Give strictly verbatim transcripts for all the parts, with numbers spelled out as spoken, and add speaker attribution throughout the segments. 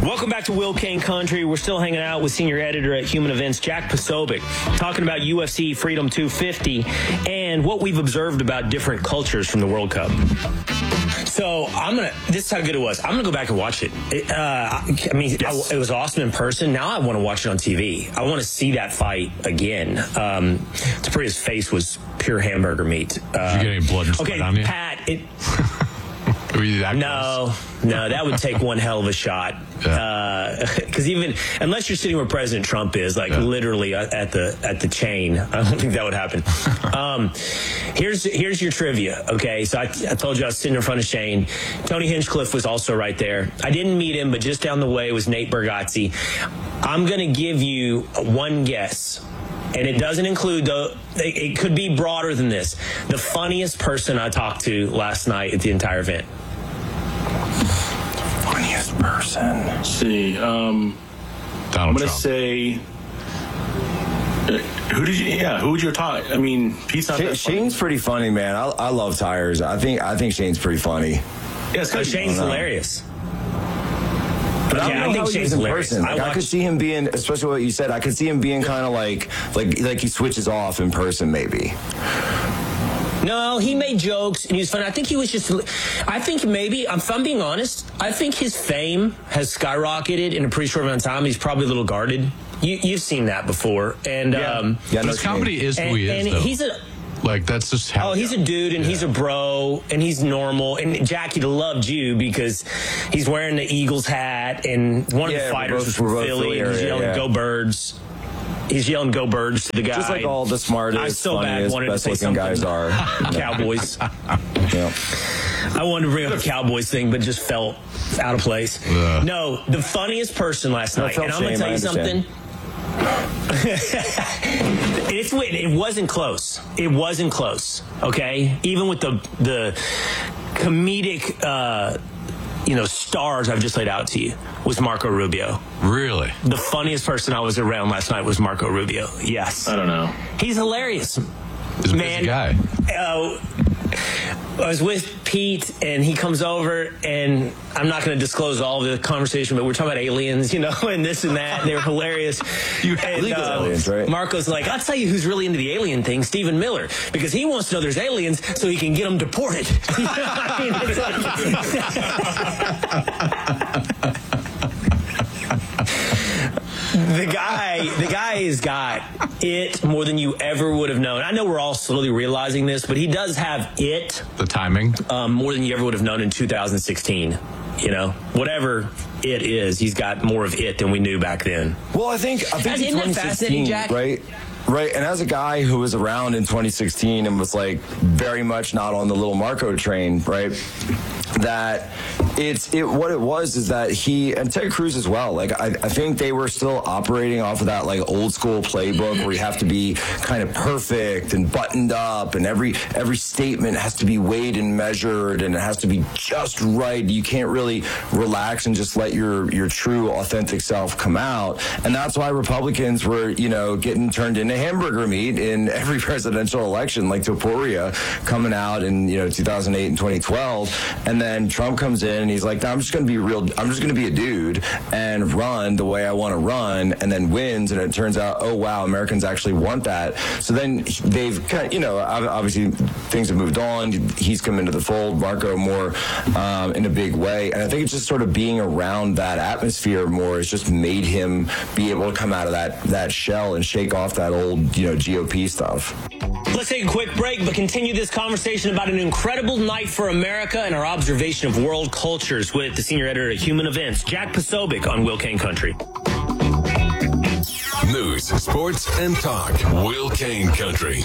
Speaker 1: Welcome back to Will Kane Country. We're still hanging out with senior editor at Human Events, Jack Posobiec, talking about U F C Freedom two fifty and what we've observed about different cultures from the World Cup. So I'm going to, this is how good it was. I'm going to go back and watch it. it uh, I mean, yes. I, it was awesome in person. Now I want to watch it on T V. I want to see that fight again. Um, Tapria's face was pure hamburger meat. Uh,
Speaker 2: Did you get any blood and sweat
Speaker 1: okay,
Speaker 2: on you?
Speaker 1: Pat, it...
Speaker 2: Were you that
Speaker 1: no,
Speaker 2: close?
Speaker 1: no, that would take one hell of a shot. Because yeah. uh, even unless you're sitting where President Trump is, like yeah. literally at the at the chain, I don't think that would happen. um, here's here's your trivia. Okay, so I, I told you I was sitting in front of Shane. Tony Hinchcliffe was also right there. I didn't meet him, but just down the way was Nate Bargatze. I'm gonna give you one guess. And it doesn't include the, it could be broader than this. The funniest person I talked to last night at the entire event.
Speaker 3: Funniest person.
Speaker 4: Let's see. Um,
Speaker 2: Donald
Speaker 4: I'm going to
Speaker 2: Trump.
Speaker 4: say, uh, who did you, yeah, who would you talk? I mean, Pete's not
Speaker 3: Sh-
Speaker 4: that funny.
Speaker 3: Shane's pretty funny, man. I, I love tires. I think I think Shane's pretty funny.
Speaker 4: Yeah, it's
Speaker 1: Oh, Shane's hilarious.
Speaker 3: But I don't
Speaker 1: Yeah,
Speaker 3: know
Speaker 1: I think
Speaker 3: how he
Speaker 1: Shane's
Speaker 3: is in
Speaker 1: hilarious.
Speaker 3: person.
Speaker 1: I
Speaker 3: Like, I,
Speaker 1: watched-
Speaker 3: could see him being, especially what you said, I could see him being kind of like, like, like he switches off in person, maybe.
Speaker 1: No, he made jokes and he was funny. I think he was just, I think maybe, if I'm being honest, I think his fame has skyrocketed in a pretty short amount of time. He's probably a little guarded. You, you've seen that before. And,
Speaker 3: Yeah.
Speaker 1: um,
Speaker 3: Yeah,
Speaker 2: But
Speaker 3: no
Speaker 2: his comedy
Speaker 3: Shane.
Speaker 2: is who
Speaker 1: and,
Speaker 2: he is,
Speaker 1: and
Speaker 2: though.
Speaker 1: he's a,
Speaker 2: Like, that's just how...
Speaker 1: Oh, he's a dude, and
Speaker 2: yeah.
Speaker 1: he's a bro, and he's normal. And Jackie loved you because he's wearing the Eagles hat, and one
Speaker 3: Yeah,
Speaker 1: of the
Speaker 3: we're
Speaker 1: fighters
Speaker 3: both-
Speaker 1: was from
Speaker 3: we're both
Speaker 1: Philly,
Speaker 3: Philly
Speaker 1: and he's
Speaker 3: area,
Speaker 1: yelling,
Speaker 3: yeah.
Speaker 1: "Go Birds!" He's yelling "Go Birds" to the guy.
Speaker 3: Just like all the smartest,
Speaker 1: I so bad
Speaker 3: funniest,
Speaker 1: wanted to say
Speaker 3: best-looking guys are.
Speaker 1: Cowboys.
Speaker 3: Yeah.
Speaker 1: I wanted to bring up the Cowboys thing, but just felt out of place.
Speaker 2: Ugh.
Speaker 1: No, the funniest person last
Speaker 3: No,
Speaker 1: night,
Speaker 3: felt
Speaker 1: and I'm going to
Speaker 3: shame,
Speaker 1: tell you
Speaker 3: I understand.
Speaker 1: something. It's it wasn't close. It wasn't close. Okay, even with the the comedic, uh, you know, stars I've just laid out to you, was Marco Rubio.
Speaker 2: Really?
Speaker 1: The funniest person I was around last night was Marco Rubio. Yes,
Speaker 4: I don't know.
Speaker 1: he's hilarious.
Speaker 2: He's a
Speaker 1: Man,
Speaker 2: busy guy.
Speaker 1: Uh, I was with Pete, and he comes over, and I'm not going to disclose all of the conversation, but we're talking about aliens, you know, and this and that. And they were hilarious.
Speaker 3: You
Speaker 1: and,
Speaker 3: legal
Speaker 1: uh,
Speaker 3: aliens, right?
Speaker 1: Marco's like, I'll tell you who's really into the alien thing, Stephen Miller, because he wants to know there's aliens so he can get them deported. You know what I mean? It's like... The guy, the guy has got it more than you ever would have known. I know we're all slowly realizing this, but he does have it
Speaker 2: The timing.
Speaker 1: um, more than you ever would have known in two thousand sixteen. You know, whatever it is, he's got more of it than we knew back then.
Speaker 3: Well, I think I think in
Speaker 1: Isn't that
Speaker 3: twenty
Speaker 1: fascinating,
Speaker 3: sixteen,
Speaker 1: Jack?
Speaker 3: right? Right, and as a guy who was around in twenty sixteen and was like very much not on the little Marco train, right? That it's it what it was is that he and Ted Cruz as well. Like I, I think they were still operating off of that like old school playbook where you have to be kind of perfect and buttoned up, and every every statement has to be weighed and measured, and it has to be just right. You can't really relax and just let your your true authentic self come out, and that's why Republicans were you know getting turned into hamburger meat in every presidential election, like Topuria coming out in you know two thousand eight and twenty twelve, and then Trump comes in and he's like, no, I'm just going to be real. I'm just going to be a dude and run the way I want to run, and then wins. And it turns out, oh wow, Americans actually want that. So then they've kind of, you know, obviously things have moved on. He's come into the fold, Marco more um, in a big way, and I think it's just sort of being around that atmosphere more has just made him be able to come out of that that shell and shake off that old you know G O P stuff.
Speaker 1: Let's take a quick break, but continue this conversation about an incredible night for America and our observation of world cultures with the senior editor at Human Events, Jack Posobiec, on Will Kane Country.
Speaker 5: News, sports, and talk. Will Kane Country.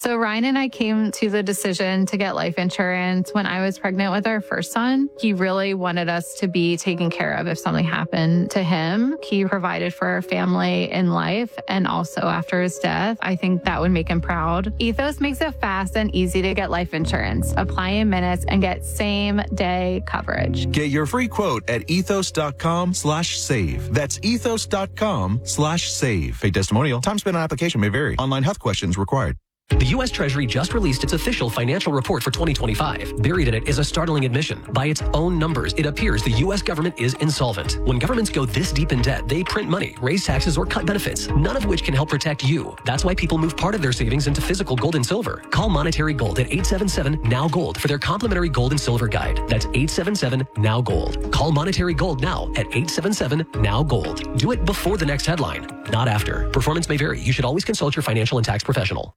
Speaker 6: So Ryan and I came to the decision to get life insurance when I was pregnant with our first son. He really wanted us to be taken care of if something happened to him. He provided for our family in life and also after his death. I think that would make him proud. Ethos makes it fast and easy to get life insurance. Apply in minutes and get same day coverage.
Speaker 7: Get your free quote at ethos.com slash save. That's ethos.com slash save. Pay testimonial. Time spent on application may vary. Online health questions required.
Speaker 8: The U S Treasury just released its official financial report for twenty twenty-five. Buried in it is a startling admission. By its own numbers, it appears the U S government is insolvent. When governments go this deep in debt, they print money, raise taxes, or cut benefits, none of which can help protect you. That's why people move part of their savings into physical gold and silver. Call Monetary Gold at eight seven seven, N O W, GOLD for their complimentary gold and silver guide. That's eight seven seven, N O W, GOLD. Call Monetary Gold now at eight seven seven, N O W, GOLD. Do it before the next headline, not after. Performance may vary. You should always consult your financial and tax professional.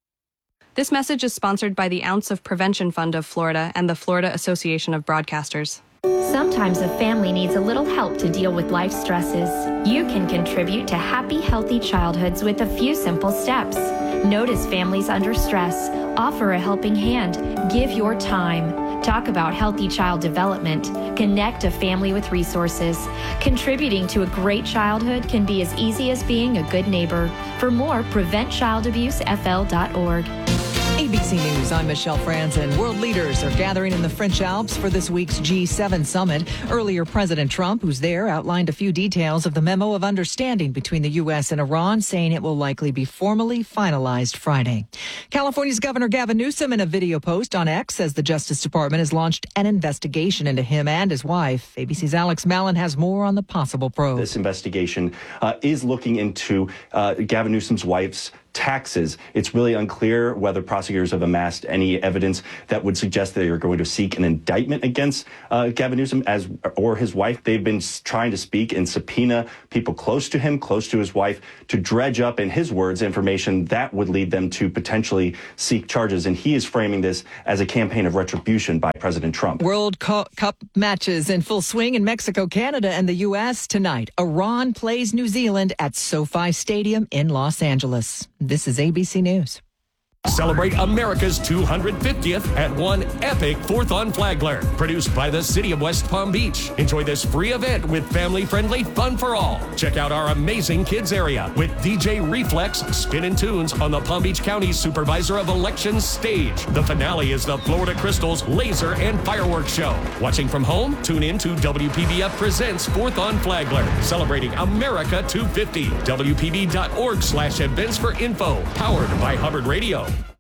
Speaker 9: This message is sponsored by the Ounce of Prevention Fund of Florida and the Florida Association of Broadcasters.
Speaker 10: Sometimes a family needs a little help to deal with life stresses. You can contribute to happy, healthy childhoods with a few simple steps. Notice families under stress. Offer a helping hand. Give your time. Talk about healthy child development. Connect a family with resources. Contributing to a great childhood can be as easy as being a good neighbor. For more, prevent child abuse f l dot org.
Speaker 11: A B C News, I'm Michelle Franzen. World leaders are gathering in the French Alps for this week's G seven summit. Earlier, President Trump, who's there, outlined a few details of the memo of understanding between the U S and Iran, saying it will likely be formally finalized Friday. California's Governor Gavin Newsom, in a video post on X, says the Justice Department has launched an investigation into him and his wife. A B C's Alex Mallon has more on the possible probe.
Speaker 12: This investigation uh, is looking into uh, Gavin Newsom's wife's taxes. It's really unclear whether prosecutors have amassed any evidence that would suggest that they're going to seek an indictment against uh, Gavin Newsom as or his wife. They've been trying to speak and subpoena people close to him, close to his wife, to dredge up, in his words, information that would lead them to potentially seek charges. And he is framing this as a campaign of retribution by President Trump.
Speaker 11: World Cup matches in full swing in Mexico, Canada, and the U S tonight. Iran plays New Zealand at SoFi Stadium in Los Angeles. This is A B C News.
Speaker 13: Celebrate America's two hundred fiftieth at one epic fourth on Flagler, produced by the City of West Palm Beach. Enjoy this free event with family-friendly fun for all. Check out our amazing kids area with D J Reflex spinning tunes on the Palm Beach County Supervisor of Elections stage. The finale is the Florida Crystals Laser and Fireworks Show. Watching from home? Tune in to W P B F Presents fourth on Flagler, celebrating America two fifty. W P B dot org slash events for info. Powered by Hubbard Radio.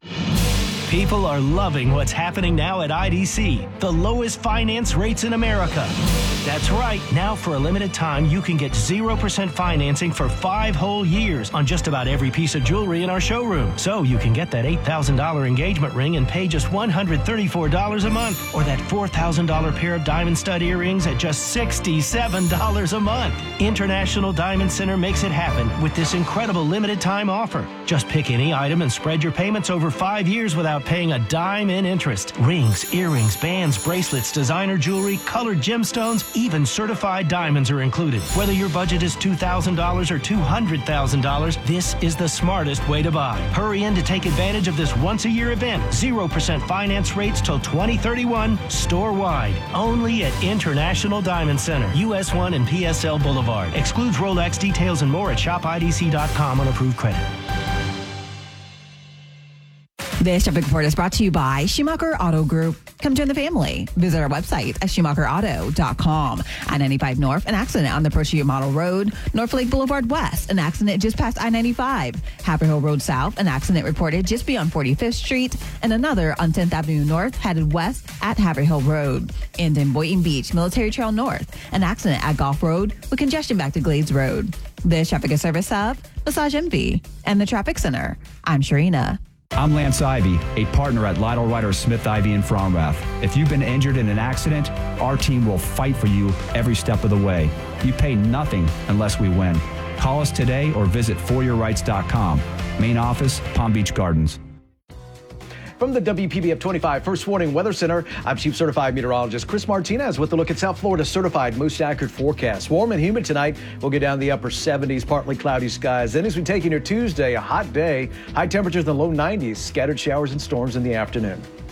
Speaker 14: People are loving what's happening now at I D C, the lowest finance rates in America. That's right. Now, for a limited time, you can get zero percent financing for five whole years on just about every piece of jewelry in our showroom. So you can get that eight thousand dollars engagement ring and pay just one hundred thirty-four dollars a month, or that four thousand dollars pair of diamond stud earrings at just sixty-seven dollars a month. International Diamond Center makes it happen with this incredible limited time offer. Just pick any item and spread your payments over five years without paying a dime in interest. Rings, earrings, bands, bracelets, designer jewelry, colored gemstones, even certified diamonds are included. Whether your budget is two thousand dollars or two hundred thousand dollars, this is the smartest way to buy. Hurry in to take advantage of this once-a-year event. zero percent finance rates till twenty thirty-one, store-wide. Only at International Diamond Center, U S one and P S L Boulevard. Excludes Rolex. Details and more at shop I D C dot com on approved credit.
Speaker 15: This traffic report is brought to you by Schumacher Auto Group. Come join the family. Visit our website at schumacher auto dot com. I ninety-five North, an accident on the Prosciutto Model Road. North Lake Boulevard West, an accident just past I ninety-five. Haverhill Road South, an accident reported just beyond forty-fifth Street. And another on tenth Avenue North, headed west at Haverhill Road. And in Boynton Beach, Military Trail North, an accident at Golf Road with congestion back to Glades Road. This traffic is service of Massage Envy and the Traffic Center. I'm Sharina.
Speaker 16: I'm Lance Ivy, a partner at Lytle Ryder Smith Ivy in Fromrath. If you've been injured in an accident, our team will fight for you every step of the way. You pay nothing unless we win. Call us today or visit for your rights dot com. Main office, Palm Beach Gardens.
Speaker 17: From the W P B F twenty-five First Warning Weather Center, I'm Chief Certified Meteorologist Chris Martinez with a look at South Florida's certified most accurate forecast. Warm and humid tonight. We'll get down the upper seventies, partly cloudy skies. Then as we take into Tuesday, a hot day, high temperatures in the low nineties, scattered showers and storms in the afternoon.